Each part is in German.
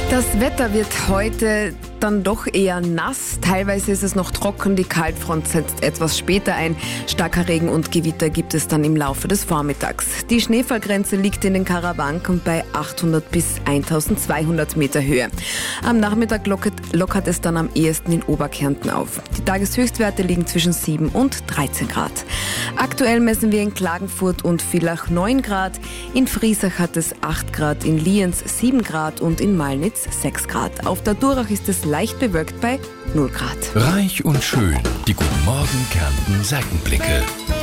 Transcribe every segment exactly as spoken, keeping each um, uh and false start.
Das Wetter wird heute dann doch eher nass. Teilweise ist es noch trocken, die Kaltfront setzt etwas später ein. Starker Regen und Gewitter gibt es dann im Laufe des Vormittags. Die Schneefallgrenze liegt in den Karawanken bei achthundert bis eintausendzweihundert Meter Höhe. Am Nachmittag lockert, lockert es dann am ehesten in Oberkärnten auf. Die Tageshöchstwerte liegen zwischen sieben und dreizehn Grad. Aktuell messen wir in Klagenfurt und Villach neun Grad. In Friesach hat es acht Grad, in Lienz sieben Grad und in Malnitz sechs Grad. Auf der Durach ist es leicht bewölkt bei null Grad. Reich und schön, die Guten Morgen Kärnten Seitenblicke.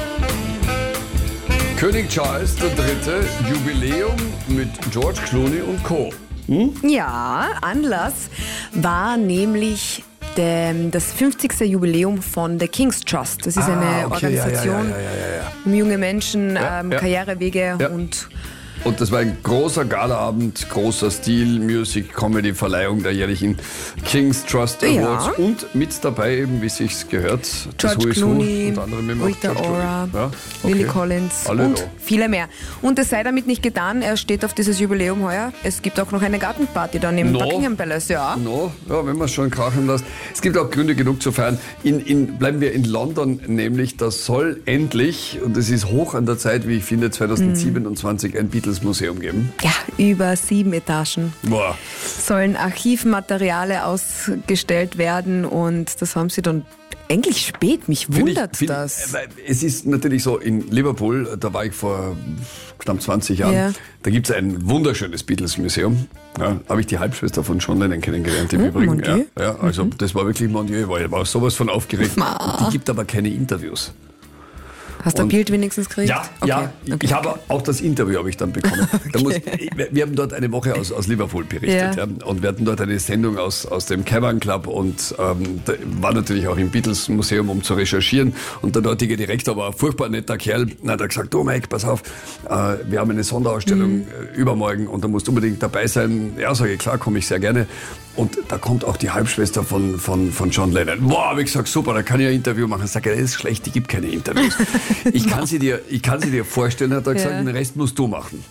König Charles der Dritte, Jubiläum mit George Clooney und Co. Hm? Ja, Anlass war nämlich der, das fünfzigste Jubiläum von The King's Trust. Das ist Ah, eine okay, Organisation, ja, ja, ja, ja, ja. um junge Menschen Ja, ähm, ja. Karrierewege Ja. und Und das war ein großer Galaabend, großer Stil, Music, Comedy, Verleihung der jährlichen King's Trust Ja. Awards. Und mit dabei eben, wie sich's gehört, das George Who is Who, Clooney, unter anderem eben auch Rita George Clooney. Ora, Ja, Lily okay. Collins Alle und da. viele mehr. Und es sei damit nicht getan, er steht auf dieses Jubiläum heuer. Es gibt auch noch eine Gartenparty dann im No. Buckingham Palace, ja. No, ja, wenn man es schon krachen lässt. Es gibt auch Gründe genug zu feiern. In, in, bleiben wir in London nämlich, das soll endlich, und es ist hoch an der Zeit, wie ich finde, zweitausendsiebenundzwanzig ein Beatles-Museum geben. Ja, über sieben Etagen Boah. sollen Archivmateriale ausgestellt werden und das haben sie dann eigentlich spät. Mich Find wundert ich, find, das. äh, Es ist natürlich so, in Liverpool, da war ich vor knapp zwanzig Jahren, Ja. da gibt es ein wunderschönes Beatles-Museum. Ja, habe ich die Halbschwester von John Lennon kennengelernt im Hm, Übrigen. mon Ja, Dieu. ja, also das war wirklich Mon Dieu, weil ich war sowas von aufgeregt. Ma. Die gibt aber keine Interviews. Hast du ein und- Bild wenigstens gekriegt? Ja, Okay, ja. okay. Ich habe auch das Interview habe ich dann bekommen. Da muss, wir haben dort eine Woche aus, aus Liverpool berichtet, Ja. ja. Und wir hatten dort eine Sendung aus, aus dem Cavern Club und ähm, da war natürlich auch im Beatles Museum, um zu recherchieren. Und der dortige Direktor war ein furchtbar netter Kerl. Na, hat er gesagt, du Mike, pass auf, äh, wir haben eine Sonderausstellung Mhm. äh, übermorgen und da musst du unbedingt dabei sein. Ja, sage ich, klar, komme ich sehr gerne. Und da kommt auch die Halbschwester von, von, von John Lennon. Boah, habe ich gesagt, super, da kann ich ein Interview machen. Sag er, das ist schlecht, die gibt keine Interviews. Ich kann sie dir, ich kann sie dir vorstellen, hat er gesagt, Ja. den Rest musst du machen.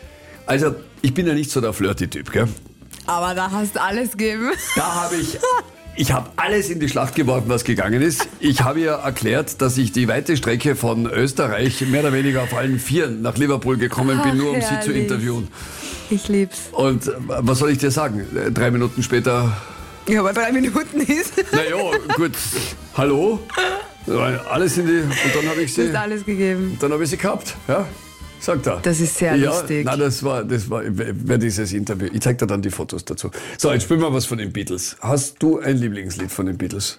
Also, ich bin ja nicht so der Flirty-Typ, gell? Aber da hast du alles gegeben. Da habe ich, ich habe alles in die Schlacht geworfen, was gegangen ist. Ich habe ihr erklärt, dass ich die weite Strecke von Österreich mehr oder weniger auf allen Vieren nach Liverpool gekommen bin, nur um Ach, sie zu herrlich. interviewen. Ich lieb's. Und äh, was soll ich dir sagen? Äh, Drei Minuten später, Ja, aber drei Minuten ist. naja, gut, hallo? Alles in die, und dann habe ich Du sie, hast alles gegeben. dann habe ich sie gehabt, ja? Sagt er. Das ist sehr ja, lustig. Nein, das war, das war, wer dieses Interview. Ich zeig dir dann die Fotos dazu. So, jetzt spielen wir was von den Beatles. Hast du ein Lieblingslied von den Beatles?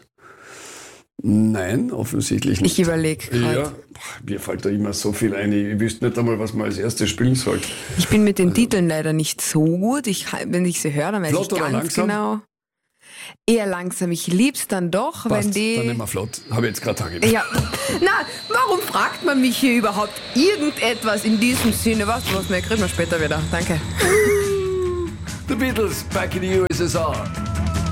Nein, offensichtlich nicht. Ich überlege gerade. Ja, boah, mir fällt da immer so viel ein. Ich wüsste nicht einmal, was man als erstes spielen soll. Ich bin mit den Titeln leider nicht so gut. Ich, wenn ich sie höre, dann weiß Flott ich oder ganz langsam? genau. Eher langsam. Ich lieb's dann doch, wenn Passt, die. dann nehmen wir flott. Habe ich jetzt gerade angenommen. Ja. Na, warum fragt man mich hier überhaupt irgendetwas in diesem Sinne? Was, was, mehr kriegen wir später wieder. Danke. The Beatles, back in the U S S R.